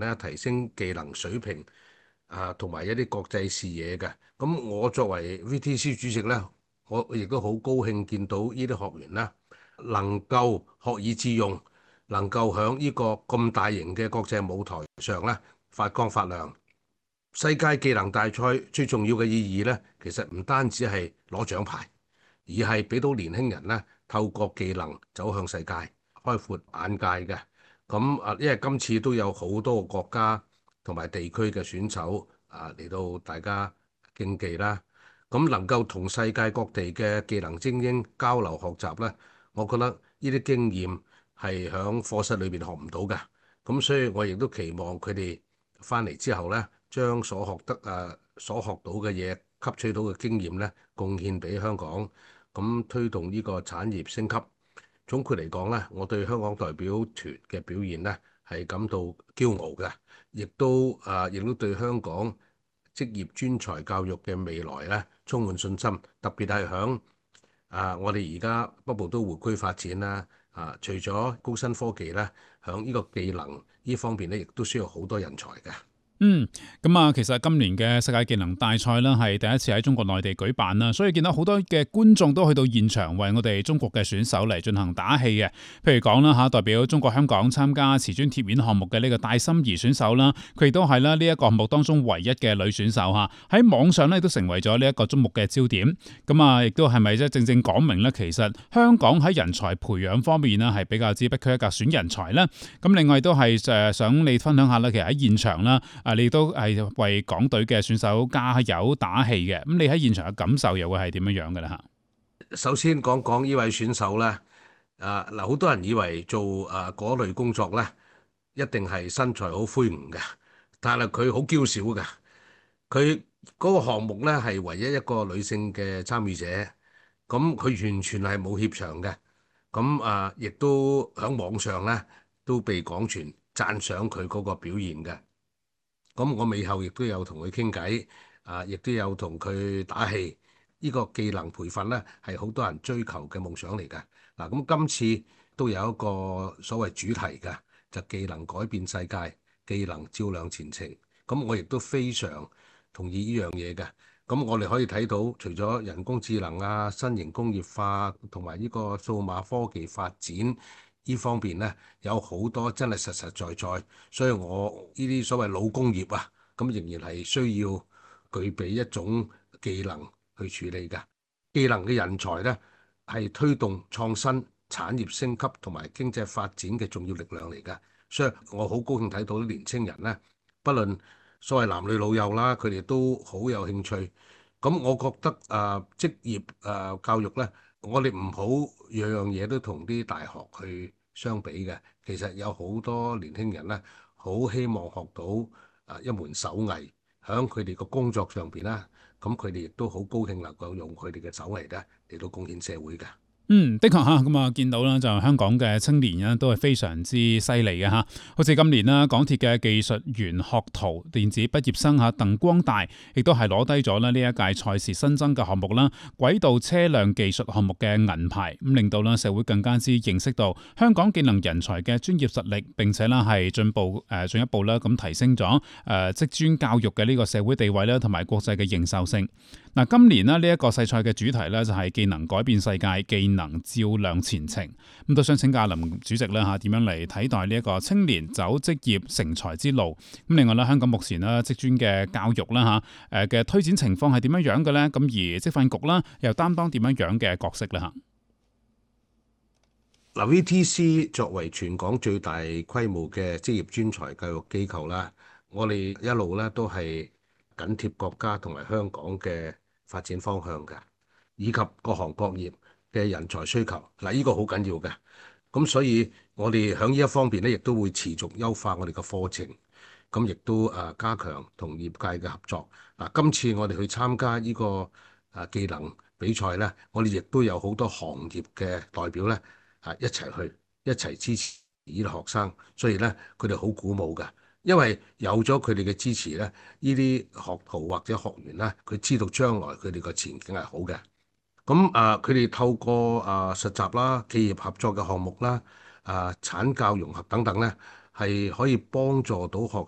咧提升技能水平同埋一啲國際視野嘅。咁我作為 VTC 主席咧，我亦都好高興見到呢啲學員咧能夠學以致用，能夠喺呢個咁大型嘅國際舞台上咧發光發亮。世界技能大賽最重要嘅意義咧，其實唔單止係攞獎牌，而係俾到年輕人咧透過技能走向世界，開闊眼界嘅。咁因為今次都有好多個國家同埋地區嘅選手嚟到大家競技啦，咁能夠同世界各地嘅技能精英交流學習咧，我覺得呢啲經驗係喺課室裏邊學唔到嘅。咁所以我亦都期望佢哋翻嚟之後咧，將所學得所學到嘅嘢，吸取到嘅經驗咧，貢獻俾香港，咁推動呢個產業升級。總括嚟講咧，我對香港代表團嘅表現咧係感到驕傲嘅，亦都對香港職業專才教育嘅未來咧充滿信心。特別係響我哋而家北部都會區發展啦，除咗高新科技咧，響呢個技能呢方面咧，亦都需要好多人才嘅。 咁其實今年嘅世界技能大賽啦，係第一次喺中國內地舉辦啦，所以見到好多嘅觀眾都去到現場為我哋中國嘅選手嚟進行打氣嘅。譬如講啦代表中國香港參加瓷磚貼面項目嘅呢個戴心怡選手啦，佢亦都係啦呢一個項目當中唯一嘅女選手喺網上咧都成為咗呢一個矚目嘅焦點。咁亦都係咪即係正正講明咧，其實香港喺人才培養方面呢係比較之不拘一格選人才啦。咁另外都係想你分享下啦，其實喺現場啦你都係為港隊嘅選手加油打氣嘅，咁你喺現場嘅感受又會係點樣樣嘅咧嚇？ 首先講講呢位選手咧，好多人以為做嗰類工作咧，一定係身材好魁梧嘅，但係佢好嬌小嘅。佢嗰個項目咧係唯一一個女性嘅參與者，咁佢完全係冇怯場嘅。咁亦都喺網上咧都被廣傳讚賞佢嗰個表現嘅。咁我尾後亦都有同佢傾偈，亦都有同佢打氣。呢個技能培訓咧係好多人追求嘅夢想嚟嘅。咁今次都有一個所謂主題嘅，就技能改變世界，技能照亮前程。咁我亦都非常同意呢樣嘢嘅。咁我哋可以睇到，除咗人工智能新型工業化同埋呢個數碼科技發展呢方面咧，有好多真係實實在在，所以我呢啲所謂老工業咁仍然係需要具備一種技能去處理嘅。技能嘅人才咧，係推動創新、產業升級同埋經濟發展嘅重要力量嚟嘅。所以我好高興睇到啲年青人咧，不論所謂男女老幼啦，佢哋都好有興趣。咁我覺得職業教育咧，我哋唔好樣樣嘢都同啲大學去相比嘅。其實有好多年輕人咧，好希望學到一門手藝，喺佢哋個工作上邊啦。咁佢哋亦都好高興能夠用佢哋嘅手藝咧嚟到貢獻社會嘅。 的確嚇，咁見到啦，就香港嘅青年咧都係非常之犀利嘅嚇。好似今年啦，港鐵嘅技術員學徒電子畢業生鄧光大，亦都係攞低咗呢一屆賽事新增嘅項目啦，軌道車輛技術項目嘅銀牌，咁令到社會更加之認識到香港技能人才嘅專業實力，並且啦係進一步啦咁提升咗職專教育嘅呢個社會地位啦，同埋國際嘅認受性。今年呢一個世賽嘅主題呢，就係技能改變世界，技能照亮前程。咁都想請教林主席啦點樣嚟睇待呢一個青年走職業成才之路？咁另外咧，香港目前啦職專嘅教育啦嘅推展情況係點樣樣嘅咧？咁而職訓局啦又擔當點樣樣嘅角色咧嚇 VTC 作為全港最大規模嘅職業專才教育機構啦，我哋一路咧都係緊貼國家同埋香港嘅發展方向嘅，以及各行各業嘅人才需求。呢個好緊要嘅。咁所以我哋喺呢一方面咧，亦都會持續優化我哋嘅課程，咁亦都加強同業界嘅合作。今次我哋去參加呢個技能比賽咧，我哋亦都有好多行業嘅代表咧一齊去，一齊支持呢啲學生。所以咧，佢哋好鼓舞㗎。因為有咗佢哋嘅支持咧，呢啲學徒或者學員咧，佢知道將來佢哋個前景係好嘅。咁佢哋透過實習啦、企業合作嘅項目啦、產教融合等等咧，係可以幫助到學